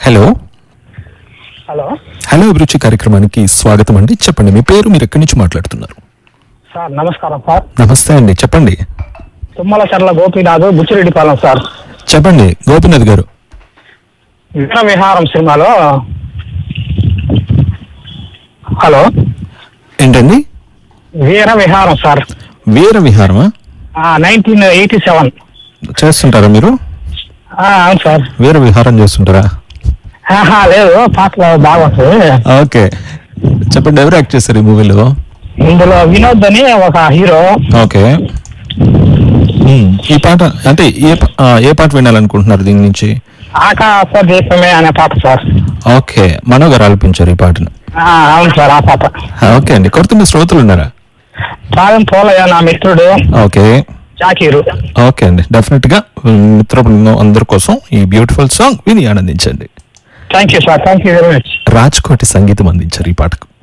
Hello hello hello అభిరుచి కార్యక్రమానికి స్వాగతం అండి. చెప్పండి, మీ పేరు, మీరు ఎక్కడి నుంచి మాట్లాడుతున్నారు? సార్ నమస్కారం సార్. నమస్తే అండి, చెప్పండి. తుమ్మల చర్ల గోపీనాథ్, బుచ్చిరెడ్డిపాలెం సార్. చెప్పండి గోపీనాథ్ గారు. వీర విహారం సినిమాలో హలో ఏంటండి? వీర విహారం సార్. వీర విహారమా? 1987 చేస్తుంటారా మీరు? అవును సార్. వీర విహారం చేస్తుంటారా? లేదు, పాటలు బాగుంటుంది. ఓకే, చెప్పండి, ఎవరు యాక్ట్ చేస్తారు ఈ మూవీలో? ఇందులో వినోద్ అని ఒక హీరో. ఓకే, ఈ పాట అంటే ఏ పాట వినాలనుకుంటున్నారు దీని నుంచి? ఆకాశ దీపమే అనే పాట సార్. ఓకే, మనో గారు ఆలపించారు ఈ పాటను. అవును సార్, ఆ పాట. ఓకే అండి, కొడుతున్న శ్రోతలు ఉన్నారా? ప్రాయం పోలయ్య నా మిత్రుడు. ఓకే, జాకీరు. ఓకే అండి, డెఫినెట్ గా మిత్ర బృందం అందరి కోసం ఈ బ్యూటిఫుల్ సాంగ్ విని ఆనందించండి. Thank you sir, thank you very much. Raj-Koti సంగీతం అందించారు ఈ పాటకు.